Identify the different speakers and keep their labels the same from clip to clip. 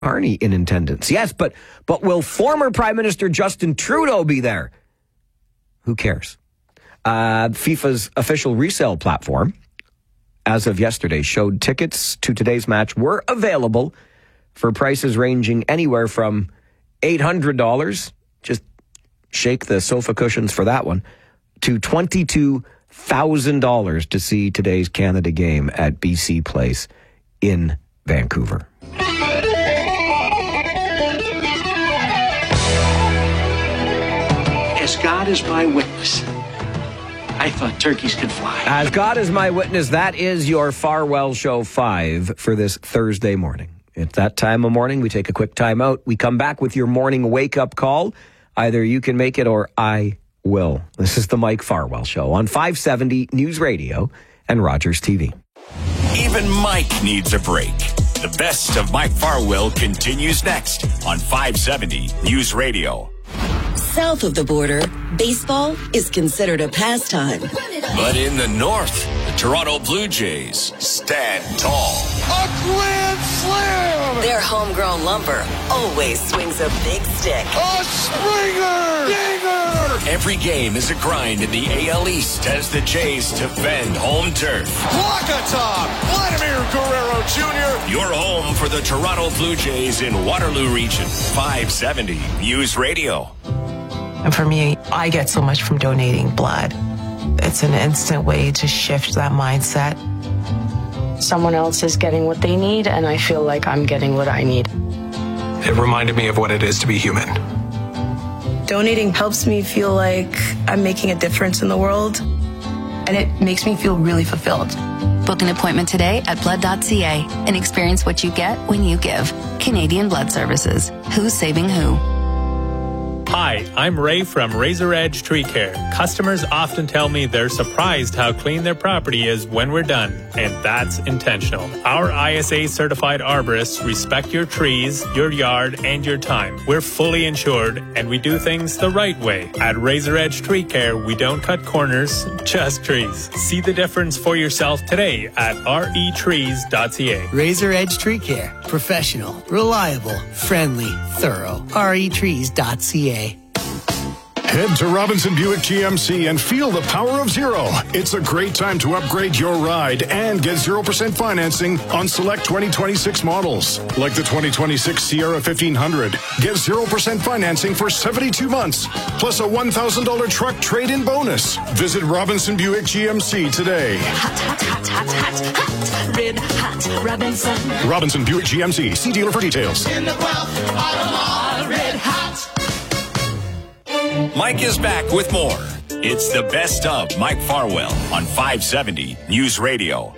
Speaker 1: Carney in attendance. Yes, but will former Prime Minister Justin Trudeau be there? Who cares? FIFA's official resale platform, as of yesterday, showed tickets to today's match were available for prices ranging anywhere from $800, just shake the sofa cushions for that one, to $22,000 to see today's Canada game at BC Place in Vancouver.
Speaker 2: As God is my witness, I thought turkeys could fly.
Speaker 1: As God is my witness, that is your Farwell Show 5 for this Thursday morning. It's that time of morning. We take a quick time out. We come back with your morning wake-up call. Either you can make it or I will. This is the Mike Farwell Show on 570 News Radio and Rogers TV.
Speaker 3: Even Mike needs a break. The best of Mike Farwell continues next on 570 News Radio.
Speaker 4: South of the border, baseball is considered a pastime.
Speaker 3: But in the north, the Toronto Blue Jays stand tall.
Speaker 5: A grand slam!
Speaker 4: Their homegrown lumber always swings a big stick.
Speaker 5: A Springer! Dinger!
Speaker 3: Every game is a grind in the AL East as the Jays defend home turf.
Speaker 5: Walk-a-top! Vladimir Guerrero Jr.
Speaker 3: Your home for the Toronto Blue Jays in Waterloo Region. 570 News Radio.
Speaker 6: And for me, I get so much from donating blood. It's an instant way to shift that mindset.
Speaker 7: Someone else is getting what they need, and I feel like I'm getting what I need.
Speaker 8: It reminded me of what it is to be human.
Speaker 9: Donating helps me feel like I'm making a difference in the world, and it makes me feel really fulfilled.
Speaker 10: Book an appointment today at blood.ca and experience what you get when you give. Canadian Blood Services. Who's saving who?
Speaker 11: Hi, I'm Ray from Razor Edge Tree Care. Customers often tell me they're surprised how clean their property is when we're done, and that's intentional. Our ISA-certified arborists respect your trees, your yard, and your time. We're fully insured, and we do things the right way. At Razor Edge Tree Care, we don't cut corners, just trees. See the difference for yourself today at retrees.ca.
Speaker 12: Razor Edge Tree Care. Professional, reliable, friendly, thorough. retrees.ca.
Speaker 13: Head to Robinson Buick GMC and feel the power of zero. It's a great time to upgrade your ride and get 0% financing on select 2026 models. Like the 2026 Sierra 1500. Get 0% financing for 72 months, plus a $1,000 truck trade-in bonus. Visit Robinson Buick GMC today.
Speaker 14: Hot, hot, hot, hot, hot, hot. Red hot Robinson.
Speaker 13: Robinson Buick GMC. See dealer for details.
Speaker 14: In the Guelph Auto Mall, red hot.
Speaker 3: Mike is back with more. It's the best of Mike Farwell on 570 News Radio.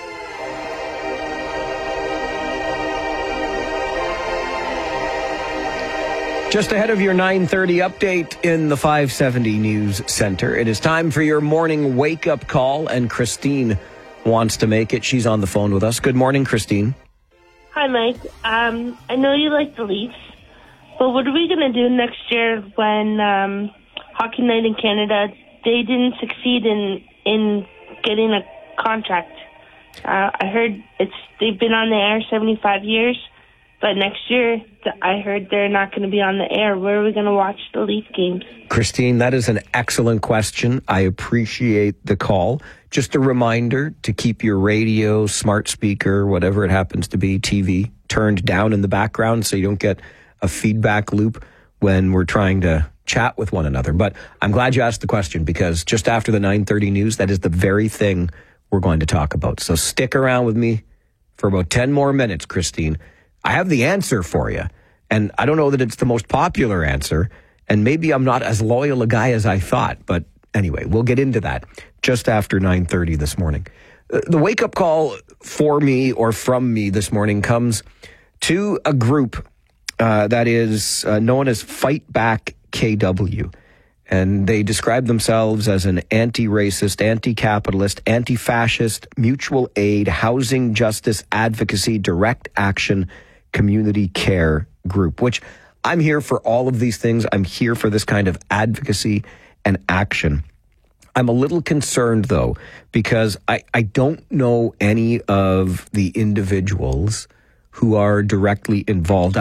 Speaker 1: Just ahead of your 9:30 update in the 570 News Center, it is time for your morning wake-up call, and Christine wants to make it. She's on the phone with us. Good morning, Christine.
Speaker 15: Hi, Mike. I know you like the Leafs. But what are we going to do next year when Hockey Night in Canada, they didn't succeed in getting a contract? I heard they've been on the air 75 years, but next year I heard they're not going to be on the air. Where are we going to watch the Leaf games?
Speaker 1: Christine, that is an excellent question. I appreciate the call. Just a reminder to keep your radio, smart speaker, whatever it happens to be, TV, turned down in the background so you don't get a feedback loop when we're trying to chat with one another. But I'm glad you asked the question, because just after the 9:30 news, that is the very thing we're going to talk about. So stick around with me for about 10 more minutes, Christine. I have the answer for you, and I don't know that it's the most popular answer, and maybe I'm not as loyal a guy as I thought, but anyway, we'll get into that just after 9:30 this morning. The wake-up call for me or from me this morning comes to a group that is known as Fight Back KW. And they describe themselves as an anti-racist, anti-capitalist, anti-fascist, mutual aid, housing justice advocacy, direct action, community care group, which I'm here for all of these things. I'm here for this kind of advocacy and action. I'm a little concerned, though, because I don't know any of the individuals who are directly involved.